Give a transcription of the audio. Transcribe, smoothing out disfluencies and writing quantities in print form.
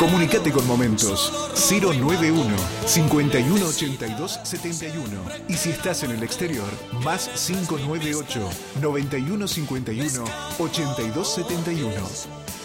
Comunicate con Momentos 091 51 82 71. Y si estás en el exterior, más 598 91 51 82 71.